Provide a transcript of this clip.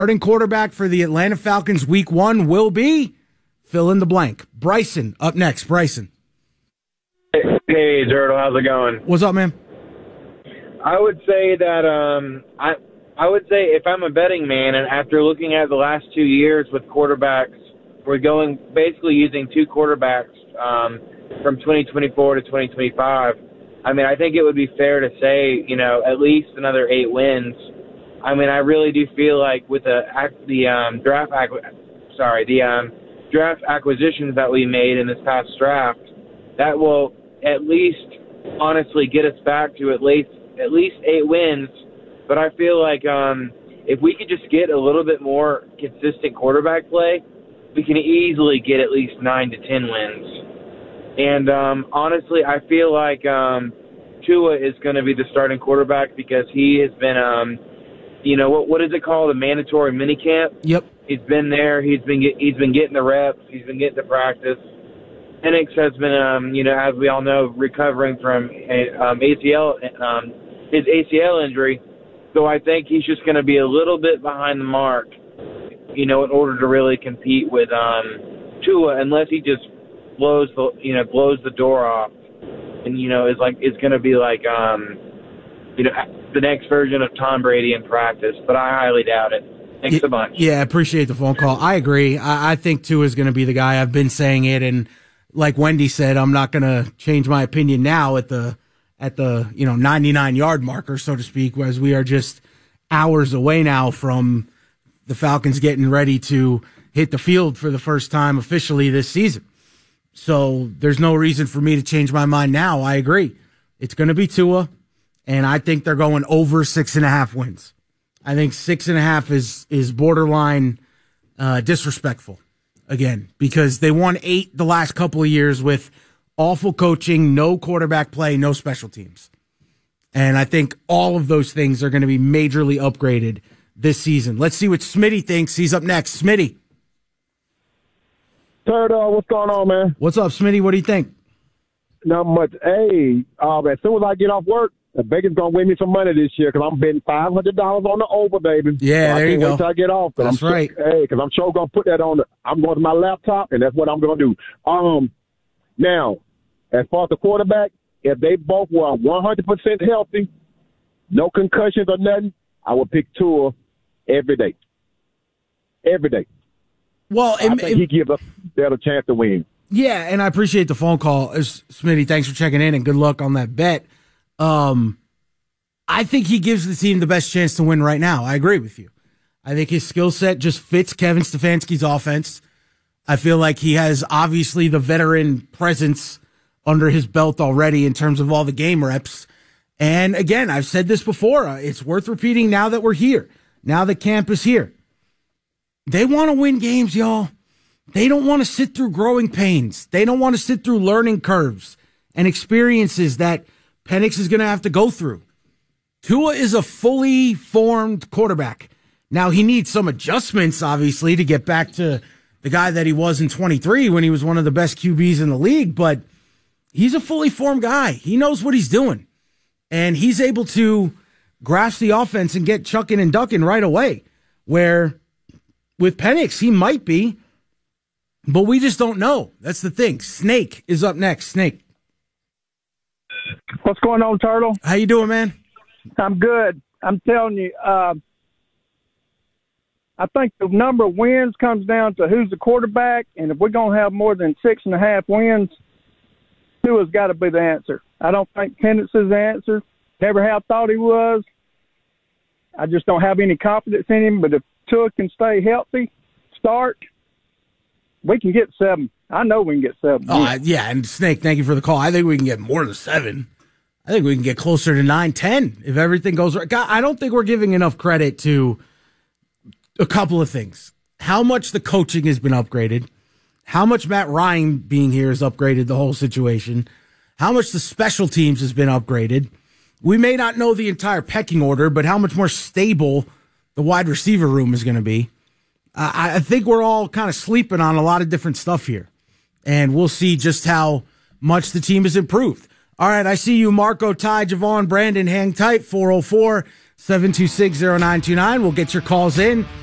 Starting quarterback for the Atlanta Falcons week 1 will be fill in the blank. Bryson up next. Bryson. Hey, Turtle, how's it going? What's up, man? I would say that I would say if I'm a betting man, and after looking at the last 2 years with quarterbacks, we're going basically using 2 quarterbacks from 2024 to 2025. I mean, I think it would be fair to say, at least another 8 wins. I mean, I really do feel like with the draft acquisitions that we made in this past draft, that will at least honestly get us back to at least 8 wins. But I feel like if we could just get a little bit more consistent quarterback play, we can easily get at least 9 to 10 wins. And honestly, I feel like Tua is going to be the starting quarterback because he has been, what is it called? A mandatory minicamp. Yep. He's been there. He's been getting the reps. He's been getting the practice. Penix has been, as we all know, recovering from his ACL injury. So I think he's just going to be a little bit behind the mark, in order to really compete with Tua, unless he just blows the door off, and is going to be like the next version of Tom Brady in practice. But I highly doubt it. Thanks so much. Yeah, I appreciate the phone call. I agree. I think Tua is going to be the guy. I've been saying it, and like Wendy said, I'm not going to change my opinion now at the 99-yard marker, so to speak, as we are just hours away now from the Falcons getting ready to hit the field for the first time officially this season. So there's no reason for me to change my mind now. I agree. It's going to be Tua, and I think they're going over 6.5 wins. I think 6.5 is borderline disrespectful, again, because they won 8 the last couple of years with awful coaching, no quarterback play, no special teams. And I think all of those things are going to be majorly upgraded this season. Let's see what Smitty thinks. He's up next. Smitty. Turtle, what's going on, man? What's up, Smitty? What do you think? Not much. Hey, as soon as I get off work, the Bacon's going to win me some money this year because I'm betting $500 on the over, baby. Yeah, so there you go. I can't wait till I get off. That's right. Hey, because I'm sure going to put that on. I'm going to my laptop, and that's what I'm going to do. Now, as far as the quarterback, if they both were 100% healthy, no concussions or nothing, I would pick Tua every day. Every day. Well, I think he gives us a better chance to win. Yeah, and I appreciate the phone call. Smitty, thanks for checking in, and good luck on that bet. I think he gives the team the best chance to win right now. I agree with you. I think his skill set just fits Kevin Stefanski's offense. I feel like he has obviously the veteran presence under his belt already in terms of all the game reps. And again, I've said this before. It's worth repeating now that we're here. Now that camp is here. They want to win games, y'all. They don't want to sit through growing pains. They don't want to sit through learning curves and experiences that Penix is going to have to go through. Tua is a fully formed quarterback. Now, he needs some adjustments, obviously, to get back to the guy that he was in 23 when he was one of the best QBs in the league, but he's a fully formed guy. He knows what he's doing, and he's able to grasp the offense and get chucking and ducking right away, where with Penix, he might be, but we just don't know. That's the thing. Snake is up next. Snake. What's going on, Turtle? How you doing, man? I'm good. I'm telling you, I think the number of wins comes down to who's the quarterback, and if we're going to have more than 6.5 wins, Tua's got to be the answer. I don't think Penix is the answer. Never have thought he was. I just don't have any confidence in him, but if Tua can stay healthy, start, we can get 7. I know we can get 7. Yeah, and Snake, thank you for the call. I think we can get more than 7. I think we can get closer to 9, 10 if everything goes right. God, I don't think we're giving enough credit to a couple of things. How much the coaching has been upgraded, how much Matt Ryan being here has upgraded the whole situation, how much the special teams has been upgraded. We may not know the entire pecking order, but how much more stable the wide receiver room is going to be. I think we're all kind of sleeping on a lot of different stuff here, and we'll see just how much the team has improved. All right, I see you, Marco, Ty, Javon, Brandon. Hang tight, 404-726-0929. We'll get your calls in.